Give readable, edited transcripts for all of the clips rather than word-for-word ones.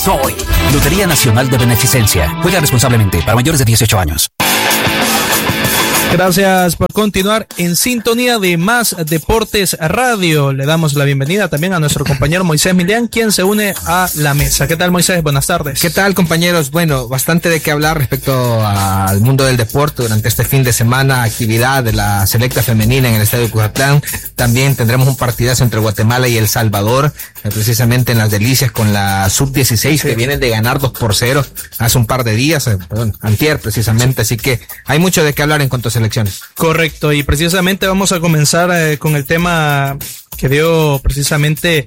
Soy Lotería Nacional de Beneficencia. Juega responsablemente para mayores de 18 años. Gracias por continuar en sintonía de Más Deportes Radio. Le damos la bienvenida también a nuestro compañero Moisés Milián, quien se une a la mesa. ¿Qué tal, Moisés? Buenas tardes. ¿Qué tal, compañeros? Bueno, bastante de qué hablar respecto al mundo del deporte durante este fin de semana. Actividad de la selecta femenina en el Estadio Cucatlán. También tendremos un partidazo entre Guatemala y El Salvador, precisamente en Las Delicias con la Sub-16, que vienen de ganar 2-0 hace un par de días, antier precisamente. Así que hay mucho de qué hablar en cuanto a selecciones. Correcto, y precisamente vamos a comenzar con el tema que dio precisamente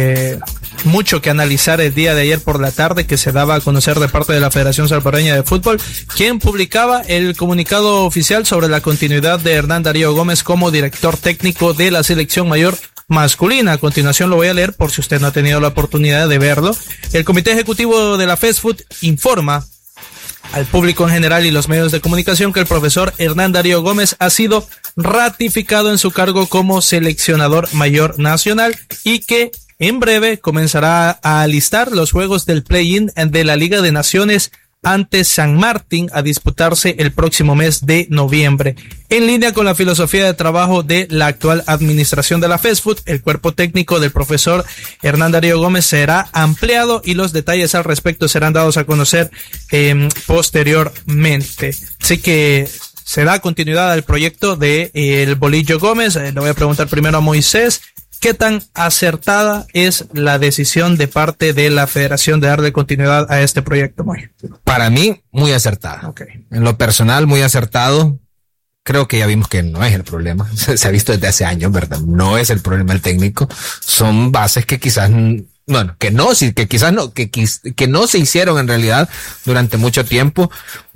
mucho que analizar el día de ayer por la tarde, que se daba a conocer de parte de la Federación Salvadoreña de Fútbol, quien publicaba el comunicado oficial sobre la continuidad de Hernán Darío Gómez como director técnico de la selección mayor masculina. A continuación lo voy a leer por si usted no ha tenido la oportunidad de verlo. El Comité Ejecutivo de la FESFUT informa al público en general y los medios de comunicación que el profesor Hernán Darío Gómez ha sido ratificado en su cargo como seleccionador mayor nacional y que en breve comenzará a alistar los juegos del play-in de la Liga de Naciones ante San Martín, a disputarse el próximo mes de noviembre. En línea con la filosofía de trabajo de la actual administración de la FESFUT, el cuerpo técnico del profesor Hernán Darío Gómez será ampliado y los detalles al respecto serán dados a conocer posteriormente. Así que se da continuidad al proyecto de el Bolillo Gómez. Le voy a preguntar primero a Moisés: ¿qué tan acertada es la decisión de parte de la Federación de darle continuidad a este proyecto, Moy? Para mí, muy acertada. Okay. En lo personal, muy acertado. Creo que ya vimos que no es el problema. Se ha visto desde hace años, ¿verdad? No es el problema el técnico. Son bases que quizás, bueno, que no se hicieron en realidad durante mucho tiempo.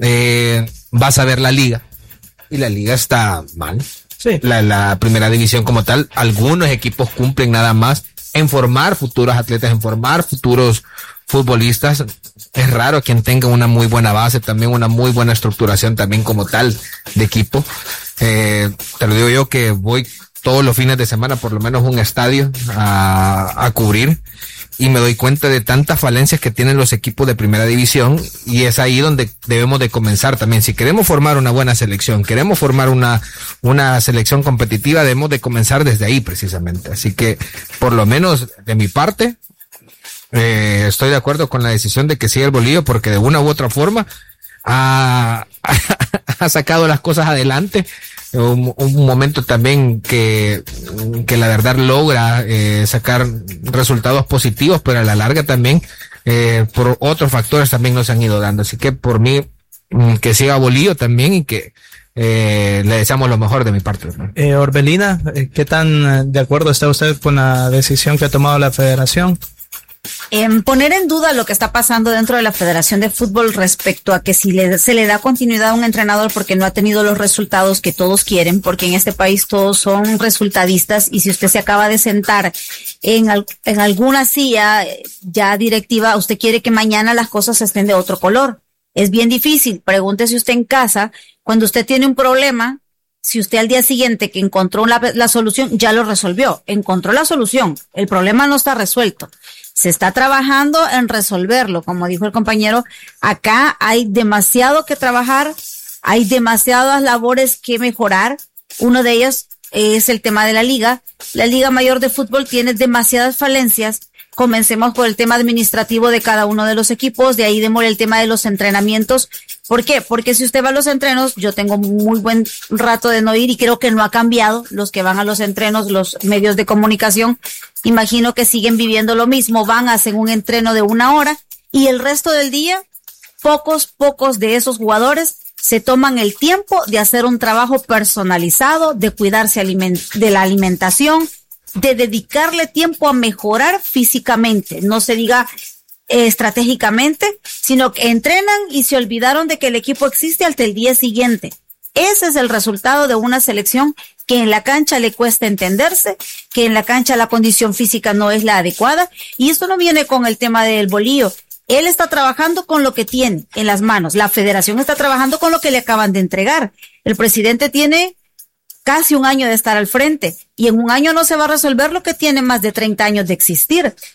Vas a ver la liga. Y la liga está mal. Sí. La primera división como tal, algunos equipos cumplen nada más en formar futuros atletas, en formar futuros futbolistas. Es raro quien tenga una muy buena base, también una muy buena estructuración también como tal de equipo. Te lo digo yo que voy todos los fines de semana por lo menos un estadio a cubrir, y me doy cuenta de tantas falencias que tienen los equipos de primera división, y es ahí donde debemos de comenzar también. Si queremos formar una buena selección, queremos formar una selección competitiva, debemos de comenzar desde ahí precisamente. Así que, por lo menos de mi parte, estoy de acuerdo con la decisión de que siga el Bolillo, porque de una u otra forma ha sacado las cosas adelante. Un momento también que la verdad logra sacar resultados positivos, pero a la larga también por otros factores también nos han ido dando. Así que por mí, que siga Bolillo también, y que le deseamos lo mejor de mi parte. Orbelina, ¿qué tan de acuerdo está usted con la decisión que ha tomado la Federación? Poner en duda lo que está pasando dentro de la Federación de Fútbol respecto a que si se le da continuidad a un entrenador porque no ha tenido los resultados que todos quieren, porque en este país todos son resultadistas, y si usted se acaba de sentar en alguna silla ya directiva, usted quiere que mañana las cosas estén de otro color. Es bien difícil. Pregúntese usted en casa, cuando usted tiene un problema, si usted al día siguiente que encontró la solución, ya lo resolvió, encontró la solución, el problema no está resuelto. Se está trabajando en resolverlo, como dijo el compañero. Acá hay demasiado que trabajar, hay demasiadas labores que mejorar. Uno de ellas es el tema de la liga. La Liga Mayor de Fútbol tiene demasiadas falencias. Comencemos por el tema administrativo de cada uno de los equipos, de ahí démosle el tema de los entrenamientos. ¿Por qué? Porque si usted va a los entrenos, yo tengo muy buen rato de no ir y creo que no ha cambiado. Los que van a los entrenos, los medios de comunicación, imagino que siguen viviendo lo mismo. Van, hacen un entreno de 1 hora y el resto del día, pocos de esos jugadores se toman el tiempo de hacer un trabajo personalizado, de cuidarse de la alimentación, de dedicarle tiempo a mejorar físicamente, no se diga estratégicamente, sino que entrenan y se olvidaron de que el equipo existe hasta el día siguiente. Ese es el resultado de una selección que en la cancha le cuesta entenderse, que en la cancha la condición física no es la adecuada, y esto no viene con el tema del Bolillo. Él está trabajando con lo que tiene en las manos, la federación está trabajando con lo que le acaban de entregar. El presidente tiene casi 1 año de estar al frente, y en 1 año no se va a resolver lo que tiene más de 30 años de existir.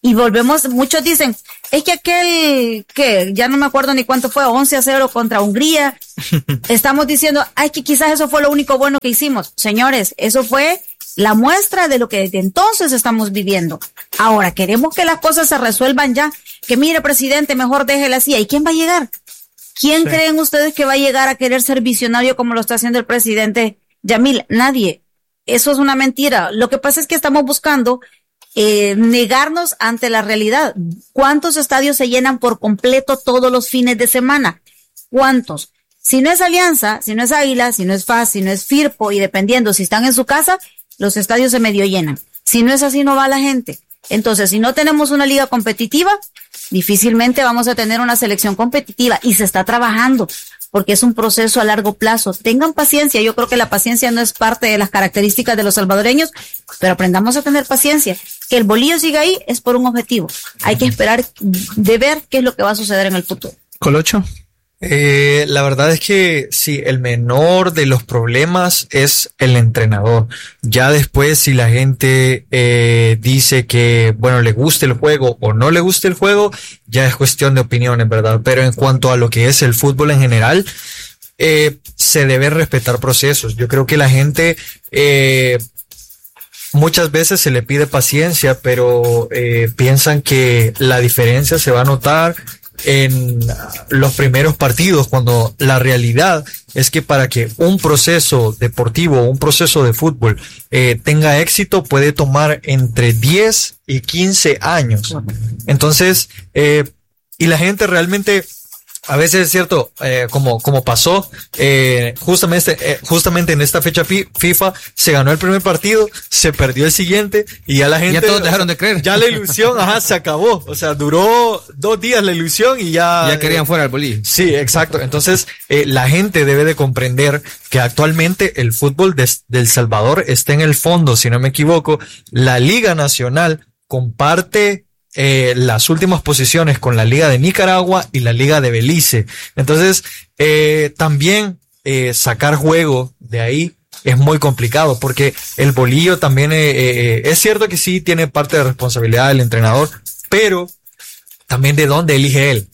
Y volvemos, muchos dicen, es que aquel, que ya no me acuerdo ni cuánto fue, 11-0 contra Hungría, estamos diciendo, ay, que quizás eso fue lo único bueno que hicimos. Señores, eso fue la muestra de lo que desde entonces estamos viviendo. Ahora, queremos que las cosas se resuelvan ya, que mire, presidente, mejor déjela así. ¿Y quién va a llegar? ¿Quién creen ustedes que va a llegar a querer ser visionario como lo está haciendo el presidente Yamil? Nadie. Eso es una mentira. Lo que pasa es que estamos buscando negarnos ante la realidad. ¿Cuántos estadios se llenan por completo todos los fines de semana? ¿Cuántos? Si no es Alianza, si no es Águila, si no es FAS, si no es Firpo, y dependiendo si están en su casa, los estadios se medio llenan. Si no es así, no va la gente. Entonces, si no tenemos una liga competitiva, difícilmente vamos a tener una selección competitiva, y se está trabajando, porque es un proceso a largo plazo. Tengan paciencia. Yo creo que la paciencia no es parte de las características de los salvadoreños, pero aprendamos a tener paciencia. Que el bolillo siga ahí es por un objetivo. Hay que esperar de ver qué es lo que va a suceder en el futuro. Colocho. La verdad es que sí, el menor de los problemas es el entrenador. Ya después, si la gente dice que, bueno, le guste el juego o no le guste el juego, ya es cuestión de opiniones, ¿verdad? Pero en cuanto a lo que es el fútbol en general, se debe respetar procesos. Yo creo que la gente muchas veces se le pide paciencia, pero piensan que la diferencia se va a notar en los primeros partidos, cuando la realidad es que para que un proceso deportivo, un proceso de fútbol tenga éxito, puede tomar entre 10 y 15 años. Entonces, y la gente realmente, a veces es cierto, como pasó, justamente en esta fecha FIFA, se ganó el primer partido, se perdió el siguiente, y ya la gente... Ya todos dejaron de creer. Ya la ilusión, se acabó. O sea, duró 2 días la ilusión y ya... Ya querían fuera el bolillo. Sí, exacto. Entonces, la gente debe de comprender que actualmente el fútbol de El Salvador está en el fondo, si no me equivoco. La Liga Nacional comparte las últimas posiciones con la Liga de Nicaragua y la Liga de Belice. Entonces, también sacar juego de ahí es muy complicado, porque el bolillo también es cierto que sí tiene parte de responsabilidad del entrenador, pero también de dónde elige él.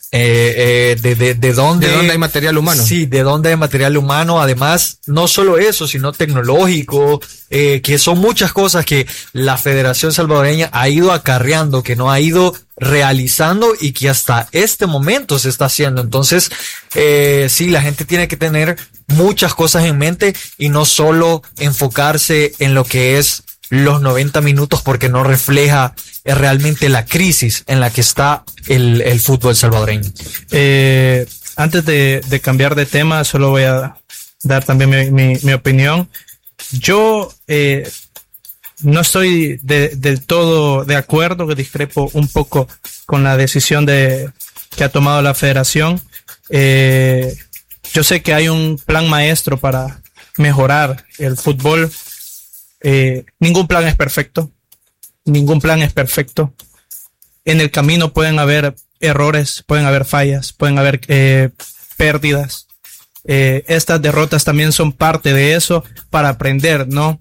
De dónde hay material humano. Sí, de dónde hay material humano. Además, no solo eso, sino tecnológico, que son muchas cosas que la Federación Salvadoreña ha ido acarreando, que no ha ido realizando, y que hasta este momento se está haciendo. Entonces, sí, la gente tiene que tener muchas cosas en mente y no solo enfocarse en lo que es los 90 minutos, porque no refleja realmente la crisis en la que está el fútbol salvadoreño. Antes de cambiar de tema, solo voy a dar también mi opinión. Yo no estoy del todo de acuerdo, que discrepo un poco con la decisión que ha tomado la federación. Yo sé que hay un plan maestro para mejorar el fútbol. Ningún plan es perfecto. Ningún plan es perfecto. En el camino pueden haber errores, pueden haber fallas, pueden haber pérdidas. Estas derrotas también son parte de eso, para aprender, ¿no?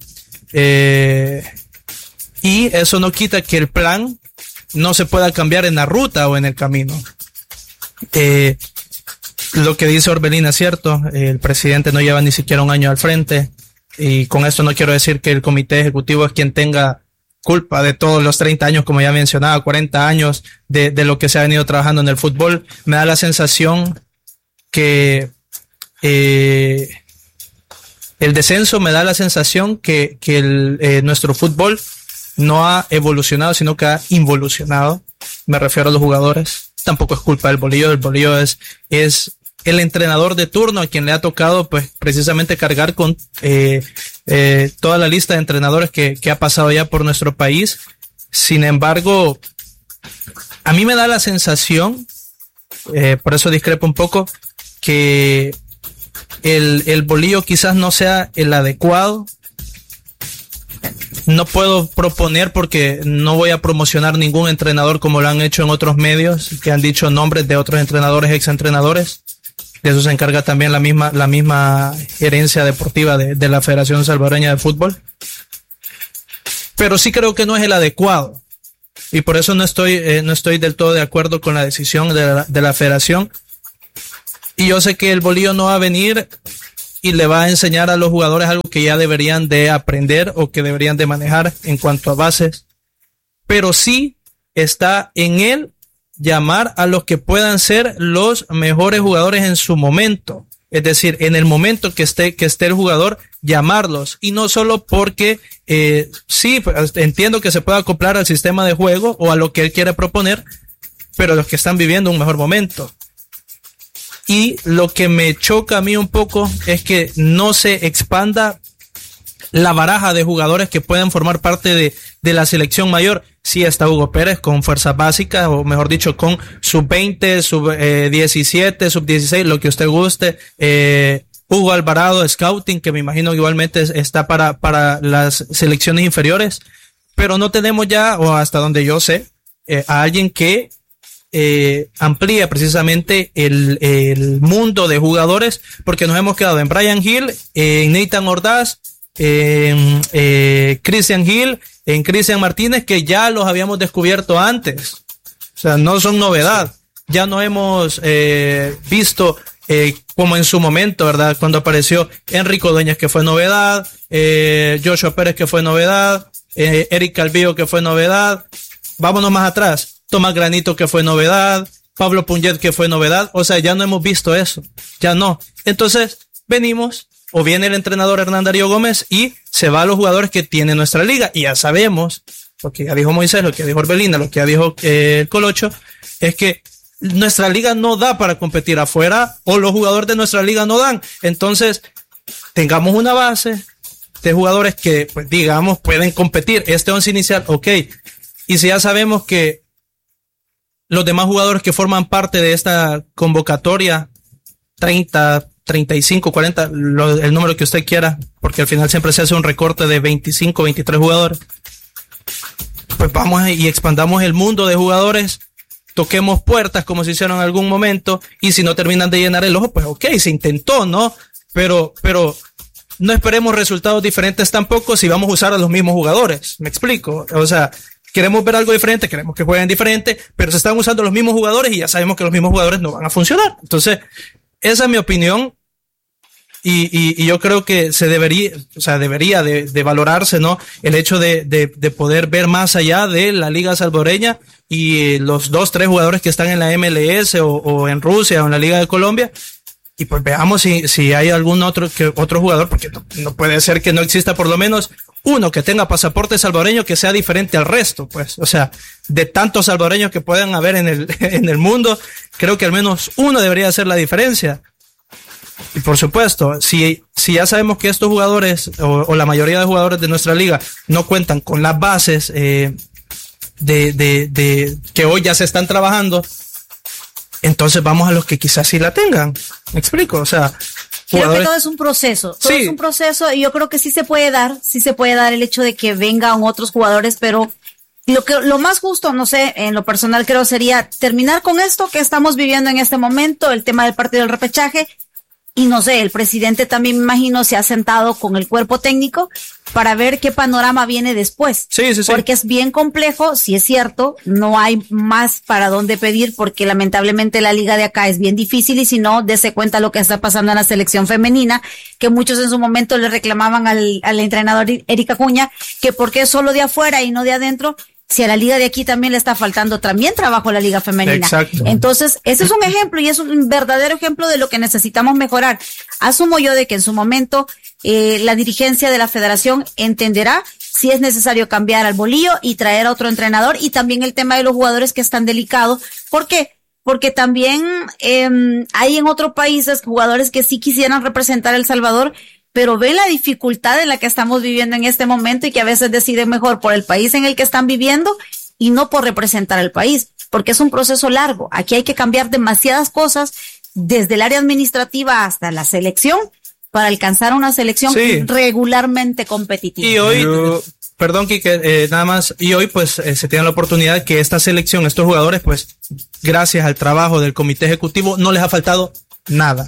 Y eso no quita que el plan no se pueda cambiar en la ruta o en el camino. Lo que dice Orbelín es cierto. El presidente no lleva ni siquiera un año al frente, y con esto no quiero decir que el comité ejecutivo es quien tenga culpa de todos los 30 años, como ya mencionaba, 40 años de lo que se ha venido trabajando en el fútbol. Me da la sensación que el descenso, me da la sensación que nuestro fútbol no ha evolucionado, sino que ha involucionado. Me refiero a los jugadores. Tampoco es culpa del bolillo. El bolillo es el entrenador de turno, a quien le ha tocado, pues, precisamente cargar con toda la lista de entrenadores que ha pasado ya por nuestro país. Sin embargo, a mí me da la sensación, por eso discrepo un poco, que el bolillo quizás no sea el adecuado. No puedo proponer, porque no voy a promocionar ningún entrenador como lo han hecho en otros medios, que han dicho nombres de otros entrenadores, exentrenadores. De eso se encarga también la misma gerencia deportiva de la Federación Salvadoreña de Fútbol. Pero sí creo que no es el adecuado. y por eso no estoy del todo de acuerdo con la decisión de la federación. Y yo sé que el bolillo no va a venir y le va a enseñar a los jugadores algo que ya deberían de aprender o que deberían de manejar en cuanto a bases, pero sí está en él llamar a los que puedan ser los mejores jugadores en su momento. Es decir, en el momento que esté el jugador, llamarlos. Y no solo porque, sí, entiendo que se pueda acoplar al sistema de juego o a lo que él quiere proponer, pero los que están viviendo un mejor momento. Y lo que me choca a mí un poco es que no se expanda la baraja de jugadores que puedan formar parte de la selección mayor. Sí está Hugo Pérez con fuerzas básicas, o mejor dicho, con sub-20, sub-17, sub-16, lo que usted guste. Hugo Alvarado, scouting, que me imagino que igualmente está para las selecciones inferiores. Pero no tenemos ya, o hasta donde yo sé, a alguien que amplía precisamente el mundo de jugadores, porque nos hemos quedado en Brian Hill, en Nathan Ordaz, en Christian Hill, en Cristian Martínez, que ya los habíamos descubierto antes. O sea, no son novedad. Ya no hemos visto como en su momento, ¿verdad? Cuando apareció Enrico Dueñas, que fue novedad, Joshua Pérez, que fue novedad, Eric Calvillo, que fue novedad. Vámonos más atrás. Tomás Granito, que fue novedad, Pablo Punget, que fue novedad. O sea, ya no hemos visto eso. Ya no. Entonces, venimos, o viene el entrenador Hernán Darío Gómez y se va a los jugadores que tiene nuestra liga. Y ya sabemos, lo que ya dijo Moisés, lo que ya dijo Orbelina, lo que ya dijo el Colocho, es que nuestra liga no da para competir afuera, o los jugadores de nuestra liga no dan. Entonces, tengamos una base de jugadores que, pues, digamos, pueden competir. Este once inicial, ok. Y si ya sabemos que los demás jugadores que forman parte de esta convocatoria, 30, 35, 40, el número que usted quiera, porque al final siempre se hace un recorte de 25, 23 jugadores, pues vamos y expandamos el mundo de jugadores, toquemos puertas como se hicieron en algún momento, y si no terminan de llenar el ojo, pues ok, se intentó, ¿no? Pero no esperemos resultados diferentes tampoco si vamos a usar a los mismos jugadores, ¿me explico? O sea, queremos ver algo diferente, queremos que jueguen diferente, pero se están usando los mismos jugadores y ya sabemos que los mismos jugadores no van a funcionar. Entonces, esa es mi opinión, y yo creo que se debería de valorarse, ¿no? El hecho de poder ver más allá de la Liga Salvadoreña y los 2-3 jugadores que están en la MLS o en Rusia o en la Liga de Colombia. Y pues veamos si hay algún otro jugador, porque no puede ser que no exista por lo menos uno que tenga pasaporte salvadoreño que sea diferente al resto, pues. O sea, de tantos salvadoreños que puedan haber en el mundo, creo que al menos uno debería hacer la diferencia. Y por supuesto, si ya sabemos que estos jugadores o la mayoría de jugadores de nuestra liga no cuentan con las bases de que hoy ya se están trabajando, entonces vamos a los que quizás sí la tengan. ¿Me explico? O sea, creo que todo es un proceso. Todo es un proceso, y yo creo que sí se puede dar el hecho de que vengan otros jugadores, pero lo más justo, no sé, en lo personal creo sería terminar con esto que estamos viviendo en este momento, el tema del partido del repechaje. Y no sé, el presidente también, me imagino, se ha sentado con el cuerpo técnico para ver qué panorama viene después. Sí. Porque es bien complejo, sí es cierto, no hay más para dónde pedir, porque lamentablemente la liga de acá es bien difícil, y si no, dése cuenta lo que está pasando en la selección femenina, que muchos en su momento le reclamaban al entrenador Eric Acuña, que por qué solo de afuera y no de adentro, si a la liga de aquí también le está faltando también trabajo a la liga femenina. Exacto. Entonces, ese es un ejemplo, y es un verdadero ejemplo de lo que necesitamos mejorar. Asumo yo de que en su momento la dirigencia de la federación entenderá si es necesario cambiar al bolillo y traer a otro entrenador, y también el tema de los jugadores que están delicados. ¿Por qué? Porque también hay en otros países jugadores que sí quisieran representar a El Salvador, pero ven la dificultad en la que estamos viviendo en este momento, y que a veces deciden mejor por el país en el que están viviendo y no por representar al país, porque es un proceso largo. Aquí hay que cambiar demasiadas cosas, desde el área administrativa hasta la selección, para alcanzar una selección regularmente competitiva. Y hoy, perdón, Quique, nada más, y hoy pues se tiene la oportunidad que esta selección, estos jugadores, pues gracias al trabajo del comité ejecutivo, no les ha faltado nada.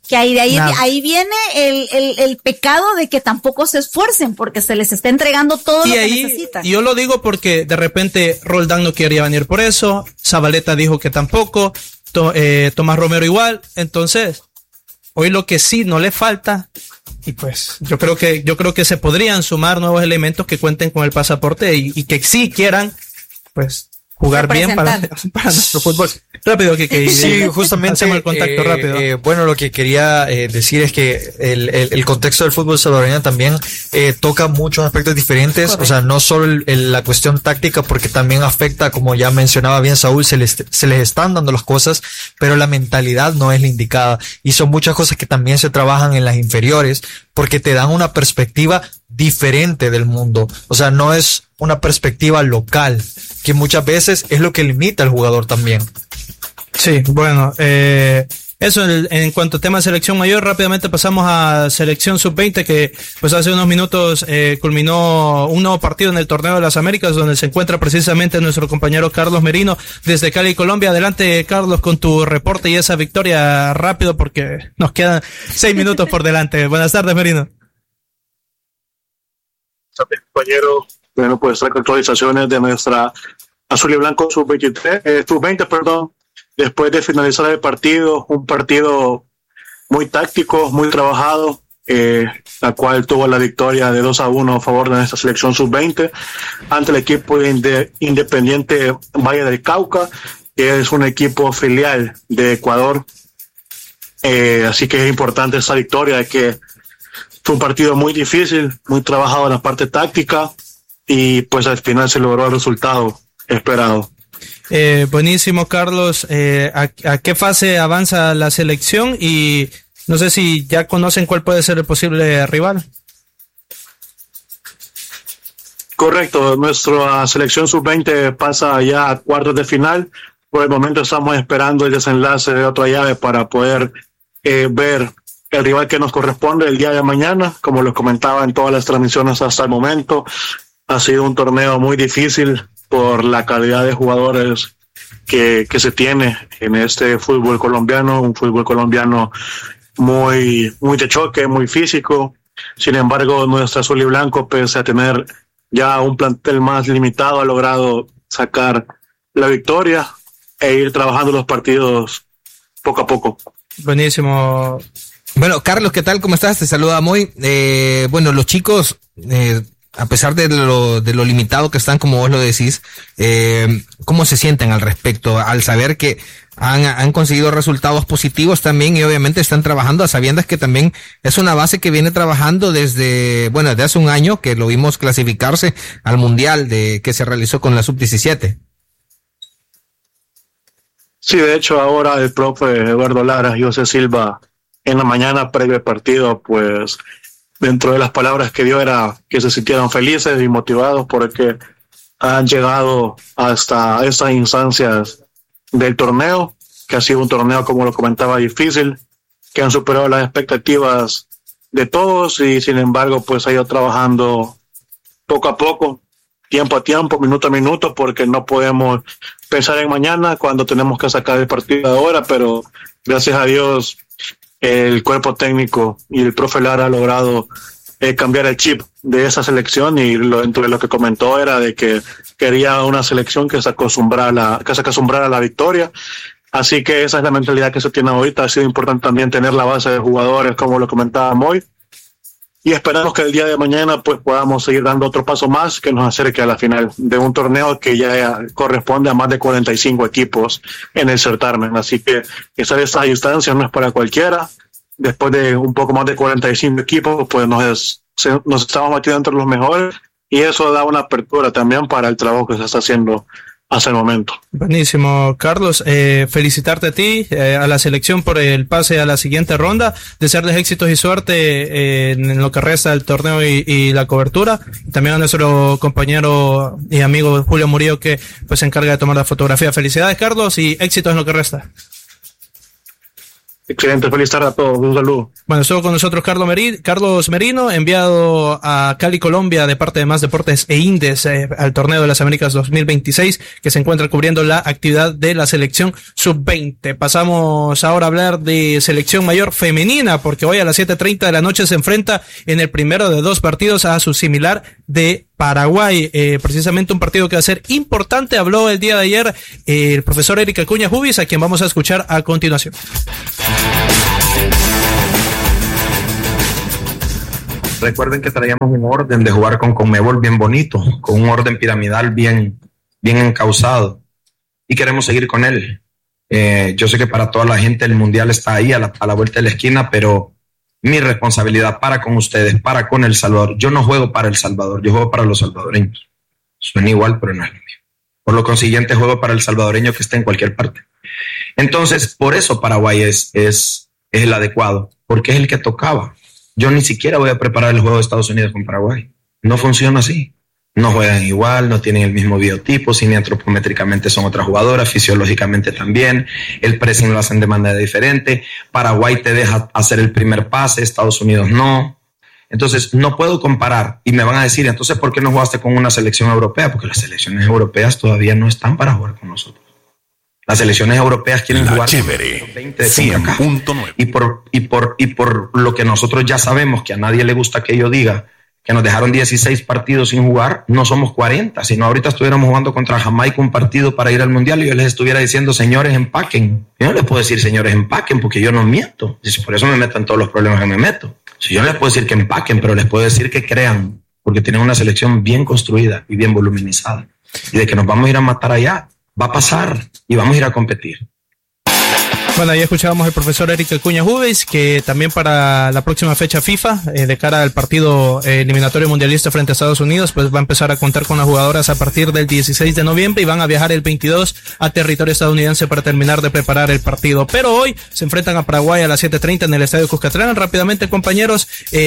Que ahí Nada. viene el pecado de que tampoco se esfuercen porque se les está entregando todo lo que necesitan. Yo lo digo porque de repente Roldán no quería venir por eso, Zabaleta dijo que tampoco, Tomás Romero igual, entonces hoy lo que sí no le falta, y pues yo creo que se podrían sumar nuevos elementos que cuenten con el pasaporte y que sí quieran pues jugar bien para nuestro fútbol. Rápido, que sí, justamente hacemos el contacto rápido. Bueno, lo que quería decir es que el contexto del fútbol salvadoreño también toca muchos aspectos diferentes. Correcto. O sea, no solo la cuestión táctica, porque también afecta, como ya mencionaba bien Saúl, se les están dando las cosas, pero la mentalidad no es la indicada. Y son muchas cosas que también se trabajan en las inferiores, porque te dan una perspectiva diferente del mundo. O sea, no es una perspectiva local, que muchas veces es lo que limita al jugador también. Sí, bueno, eso en cuanto a tema de selección mayor. Rápidamente pasamos a selección sub-20, que pues hace unos minutos culminó un nuevo partido en el Torneo de las Américas, donde se encuentra precisamente nuestro compañero Carlos Merino desde Cali, Colombia. Adelante, Carlos, con tu reporte y esa victoria rápido, porque nos quedan 6 minutos por delante. Buenas tardes, Merino. Compañero, bueno, pues actualizaciones de nuestra azul y blanco sub-20, perdón. Después de finalizar el partido, un partido muy táctico, muy trabajado, la cual tuvo la victoria de 2-1 a favor de nuestra selección sub-20 ante el equipo de Independiente Valle del Cauca, que es un equipo filial de Ecuador. Así que es importante esa victoria, que fue un partido muy difícil, muy trabajado en la parte táctica, y pues al final se logró el resultado esperado. Buenísimo, Carlos. ¿A qué fase avanza la selección? Y no sé si ya conocen cuál puede ser el posible rival. Correcto, nuestra selección sub-20 pasa ya a cuartos de final. Por el momento estamos esperando el desenlace de otra llave para poder ver el rival que nos corresponde el día de mañana. Como les comentaba en todas las transmisiones hasta el momento, ha sido un torneo muy difícil por la calidad de jugadores que se tiene en este fútbol colombiano, un fútbol colombiano muy de choque, muy físico. Sin embargo, nuestra azul y blanco, pese a tener ya un plantel más limitado, ha logrado sacar la victoria e ir trabajando los partidos poco a poco. Buenísimo. Bueno, Carlos, ¿qué tal? ¿Cómo estás? Te saluda Moy. Bueno, los chicos, a pesar de lo limitado que están, como vos lo decís, ¿cómo se sienten al respecto? Al saber que han conseguido resultados positivos también, y obviamente están trabajando a sabiendas que también es una base que viene trabajando desde hace un año, que lo vimos clasificarse al Mundial que se realizó con la Sub-17. Sí, de hecho ahora el profe Eduardo Lara y José Silva en la mañana previo al partido, pues dentro de las palabras que dio era que se sintieron felices y motivados porque han llegado hasta estas instancias del torneo, que ha sido un torneo, como lo comentaba, difícil, que han superado las expectativas de todos, y sin embargo pues ha ido trabajando poco a poco, tiempo a tiempo, minuto a minuto, porque no podemos pensar en mañana cuando tenemos que sacar el partido ahora, pero gracias a Dios el cuerpo técnico y el profe Lara ha logrado cambiar el chip de esa selección, y dentro de lo que comentó era de que quería una selección que se acostumbrara a la victoria. Así que esa es la mentalidad que se tiene ahorita. Ha sido importante también tener la base de jugadores, como lo comentaba Moy, y esperamos que el día de mañana pues podamos seguir dando otro paso más que nos acerque a la final de un torneo que ya corresponde a más de 45 equipos en el certamen. Así que esa distancia no es para cualquiera. Después de un poco más de 45 equipos, pues nos estamos metiendo entre los mejores, y eso da una apertura también para el trabajo que se está haciendo hasta el momento. Buenísimo, Carlos. Felicitarte a ti, a la selección por el pase a la siguiente ronda, desearles éxitos y suerte en lo que resta del torneo y la cobertura. También a nuestro compañero y amigo Julio Murillo, que pues se encarga de tomar la fotografía. Felicidades, Carlos, y éxitos en lo que resta. Excelente, feliz tarde a todos, un saludo. Bueno, estuvo con nosotros Carlos Merino, enviado a Cali, Colombia, de parte de Más Deportes e Indes al Torneo de las Américas 2026, que se encuentra cubriendo la actividad de la selección sub-20. Pasamos ahora a hablar de selección mayor femenina, porque hoy a las 7:30 de la noche se enfrenta en el primero de 2 partidos a su similar de Paraguay, precisamente un partido que va a ser importante. Habló el día de ayer el profesor Eric Acuña Jubis, a quien vamos a escuchar a continuación. Recuerden que traíamos un orden de jugar con Conmebol bien bonito, con un orden piramidal bien encauzado, y queremos seguir con él. Yo sé que para toda la gente el mundial está ahí a la vuelta de la esquina, pero mi responsabilidad para con ustedes, para con El Salvador. Yo no juego para El Salvador, yo juego para los salvadoreños. Suena igual, pero no es lo mismo. Por lo consiguiente, juego para el salvadoreño que esté en cualquier parte. Entonces, por eso Paraguay es el adecuado, porque es el que tocaba. Yo ni siquiera voy a preparar el juego de Estados Unidos con Paraguay. No funciona así. No juegan igual, no tienen el mismo biotipo, si ni antropométricamente son otras jugadoras, fisiológicamente también, el pressing lo hacen de manera diferente. Paraguay te deja hacer el primer pase, Estados Unidos no. Entonces no puedo comparar, y me van a decir, entonces ¿por qué no jugaste con una selección europea? Porque las selecciones europeas todavía no están para jugar con nosotros. Las selecciones europeas quieren jugar chévere, 20 de 100.9. Y por lo que nosotros ya sabemos, que a nadie le gusta que yo diga, que nos dejaron 16 partidos sin jugar, no somos 40, sino ahorita estuviéramos jugando contra Jamaica un partido para ir al Mundial y yo les estuviera diciendo, señores, empaquen. Yo no les puedo decir, señores, empaquen, porque yo no miento. Por eso me meto en todos los problemas que me meto. Si yo no les puedo decir que empaquen, pero les puedo decir que crean, porque tienen una selección bien construida y bien voluminizada. Y de que nos vamos a ir a matar allá, va a pasar y vamos a ir a competir. Bueno, ahí escuchábamos al profesor Eric Acuña Jubis, que también para la próxima fecha FIFA, de cara al partido eliminatorio mundialista frente a Estados Unidos, pues va a empezar a contar con las jugadoras a partir del 16 de noviembre y van a viajar el 22 a territorio estadounidense para terminar de preparar el partido. Pero hoy se enfrentan a Paraguay a las 7:30 en el Estadio Cuscatlán. Rápidamente, compañeros,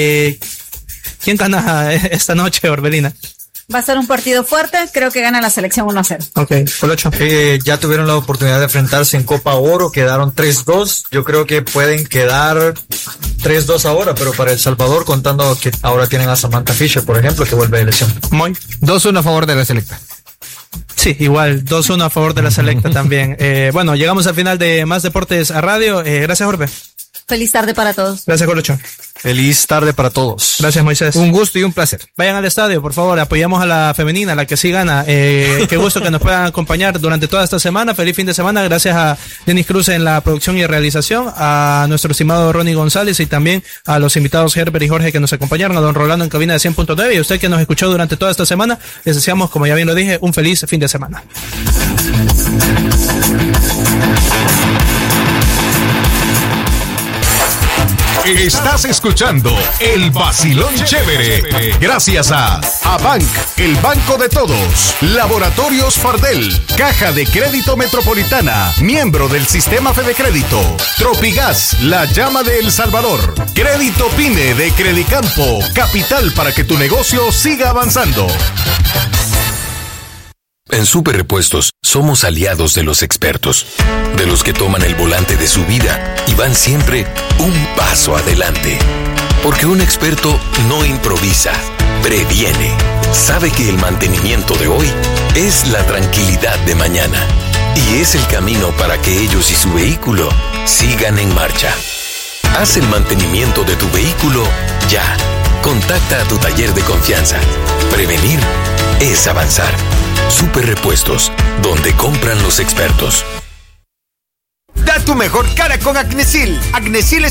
¿quién gana esta noche, Orbelina? Va a ser un partido fuerte, creo que gana la selección 1-0. Ok, Colocho. Ya tuvieron la oportunidad de enfrentarse en Copa Oro, quedaron 3-2, yo creo que pueden quedar 3-2 ahora, pero para El Salvador, contando que ahora tienen a Samantha Fisher, por ejemplo, que vuelve de lesión. Muy 2-1 a favor de la selecta. Sí, igual, 2-1 a favor de la selecta también. Bueno, llegamos al final de Más Deportes a Radio. Gracias, Jorge. Feliz tarde para todos. Gracias, Colocho. Feliz tarde para todos. Gracias, Moisés. Un gusto y un placer. Vayan al estadio, por favor, apoyamos a la femenina, la que sí gana. Qué gusto que nos puedan acompañar durante toda esta semana. Feliz fin de semana. Gracias a Denis Cruz en la producción y realización, a nuestro estimado Ronnie González y también a los invitados Herbert y Jorge que nos acompañaron, a don Rolando en cabina de 100.9 y a usted que nos escuchó durante toda esta semana. Les deseamos, como ya bien lo dije, un feliz fin de semana. Estás escuchando El Vacilón Chévere. Gracias a Abanc, el banco de todos. Laboratorios Fardel, Caja de Crédito Metropolitana, miembro del Sistema Fedecrédito. Tropigas, la llama de El Salvador. Crédito Pine de Credicampo, capital para que tu negocio siga avanzando. En Super Repuestos somos aliados de los expertos, de los que toman el volante de su vida y van siempre un paso adelante. Porque un experto no improvisa, previene. Sabe que el mantenimiento de hoy es la tranquilidad de mañana y es el camino para que ellos y su vehículo sigan en marcha. Haz el mantenimiento de tu vehículo ya. Contacta a tu taller de confianza. Prevenir es avanzar. Super Repuestos, donde compran los expertos. Da tu mejor cara con Acnesil. Acnesil es